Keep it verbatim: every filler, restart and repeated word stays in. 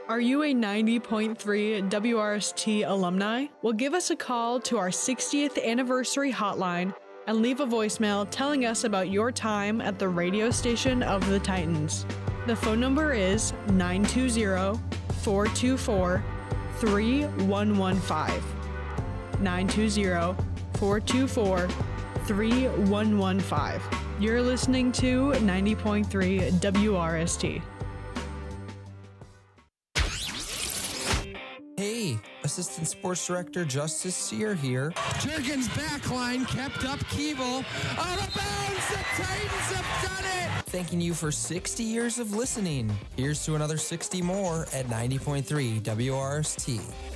Are you a ninety point three W R S T alumni? Well, give us a call to our sixtieth anniversary hotline and leave a voicemail telling us about your time at the radio station of the Titans. The phone number is nine two zero, four two four, three one one five. nine two zero, four two four, three one one five. You're listening to ninety point three W R S T. Hey, Assistant Sports Director Justice Sear here. Jurgens backline kept up Keeble. Out of bounds, the Titans have done it! Thanking you for sixty years of listening. Here's to another sixty more at ninety point three W R S T.